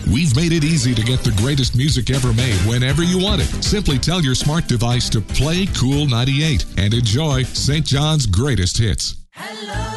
We've made it easy to get the greatest music ever made whenever you want it. Simply tell your smart device to play Cool 98 and enjoy St. John's greatest hits. Hello.